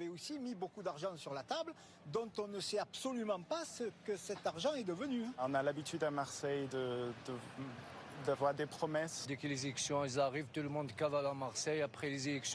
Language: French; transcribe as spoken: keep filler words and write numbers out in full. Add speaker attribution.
Speaker 1: avait aussi mis beaucoup d'argent sur la table, dont on ne sait absolument pas ce que cet argent est devenu.
Speaker 2: On a l'habitude à Marseille de, de, d'avoir des promesses.
Speaker 3: Dès que les élections elles arrivent, tout le monde cavale à Marseille. Après les élections,